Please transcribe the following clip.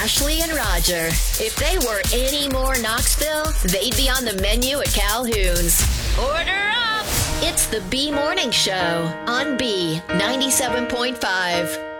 Ashley and Roger. If they were any more Knoxville, they'd be on the menu at Calhoun's. Order up! It's the B Morning Show on B 97.5.